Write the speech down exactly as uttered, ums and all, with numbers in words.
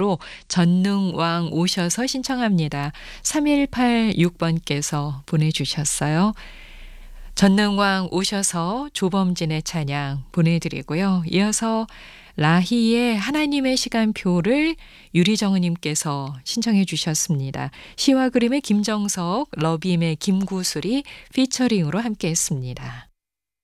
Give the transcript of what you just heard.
신청곡으로 전능왕 오셔서 신청합니다. 삼일팔육 번께서 보내주셨어요. 전능왕 오셔서 조범진의 찬양 보내드리고요. 이어서 라희의 하나님의 시간표를 유리정은님께서 신청해 주셨습니다. 시와 그림의 김정석, 러빔의 김구슬이 피처링으로 함께했습니다.